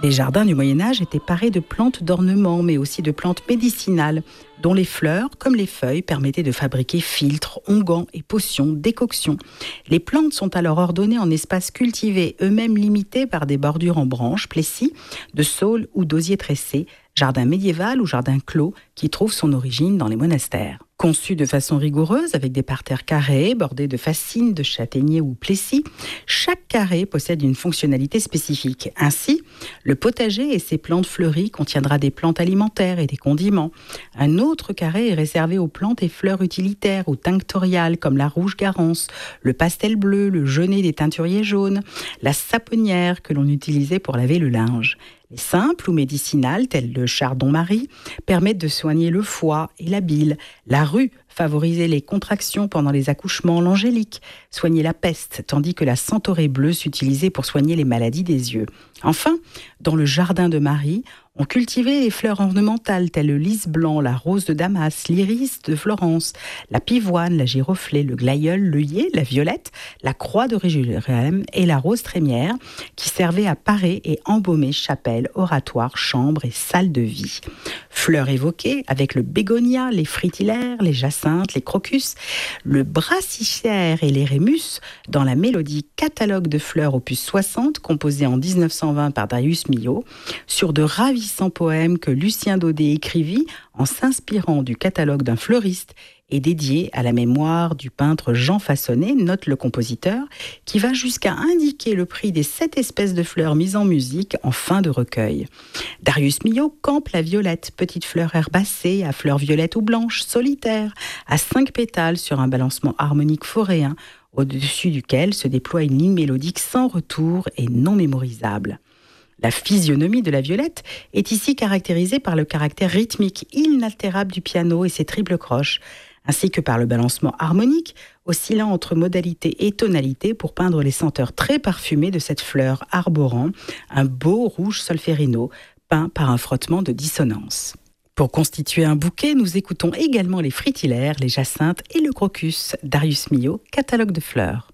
Les jardins du Moyen-Âge étaient parés de plantes d'ornement, mais aussi de plantes médicinales, dont les fleurs, comme les feuilles, permettaient de fabriquer filtres, onguents et potions, décoctions. Les plantes sont alors ordonnées en espaces cultivés, eux-mêmes limités par des bordures en branches, plessis, de saules ou d'osiers tressés, jardin médiéval ou jardin clos, qui trouve son origine dans les monastères. Conçu de façon rigoureuse, avec des parterres carrés, bordés de fascines, de châtaigniers ou plessis, chaque carré possède une fonctionnalité spécifique. Ainsi, le potager et ses plantes fleuries contiendra des plantes alimentaires et des condiments. Un autre carré est réservé aux plantes et fleurs utilitaires ou tinctoriales, comme la rouge garance, le pastel bleu, le genêt des teinturiers jaunes, la saponnière que l'on utilisait pour laver le linge. Les simples ou médicinales, telles le chardon-marie, permettent de soigner le foie et la bile. La rue favorisait les contractions pendant les accouchements, l'angélique soignait la peste, tandis que la centaurée bleue s'utilisait pour soigner les maladies des yeux. Enfin, dans le jardin de Marie, on cultivait les fleurs ornementales telles le lys blanc, la rose de Damas, l'iris de Florence, la pivoine, la giroflée, le glaïeul, l'œillet, la violette, la croix de Régulem et la rose trémière qui servaient à parer et embaumer chapelles, oratoires, chambres et salles de vie. Fleurs évoquées avec le bégonia, les fritillaires, les jacinthes, les crocus, le brassicère et les rémus dans la mélodie Catalogue de fleurs opus 60 composée en 1920 par Darius Milhaud sur de ravissants poèmes que Lucien Daudet écrivit en s'inspirant du catalogue d'un fleuriste et dédié à la mémoire du peintre Jean Fassonnet, note le compositeur, qui va jusqu'à indiquer le prix des 7 espèces de fleurs mises en musique en fin de recueil. Darius Milhaud campe la violette, petite fleur herbacée à fleurs violettes ou blanches, solitaire, à 5 pétales sur un balancement harmonique foréen, au-dessus duquel se déploie une ligne mélodique sans retour et non mémorisable. La physionomie de la violette est ici caractérisée par le caractère rythmique inaltérable du piano et ses triples croches, ainsi que par le balancement harmonique, oscillant entre modalité et tonalité pour peindre les senteurs très parfumées de cette fleur arborant un beau rouge solférino peint par un frottement de dissonance. Pour constituer un bouquet, nous écoutons également les fritillaires, les jacinthes et le crocus. Darius Milhaud, catalogue de fleurs.